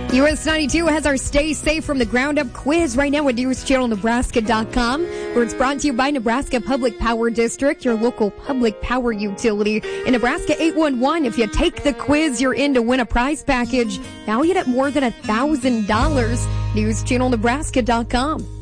US 92 has our Stay Safe from the Ground Up quiz right now at newschannelnebraska.com, where it's brought to you by Nebraska Public Power District, your local public power utility. In Nebraska 811, if you take the quiz, you're in to win a prize package valued at more than $1,000. newschannelnebraska.com.